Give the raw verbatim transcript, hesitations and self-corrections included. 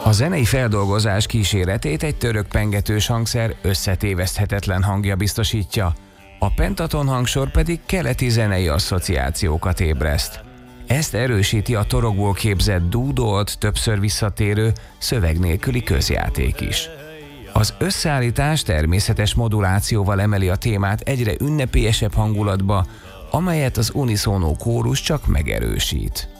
A zenei feldolgozás kíséretét egy török pengetős hangszer összetéveszthetetlen hangja biztosítja, a pentaton hangsor pedig keleti zenei asszociációkat ébreszt. Ezt erősíti a torokból képzett dúdolt, többször visszatérő, szöveg nélküli közjáték is. Az összeállítás természetes modulációval emeli a témát egyre ünnepélyesebb hangulatba, amelyet az uniszónó kórus csak megerősít.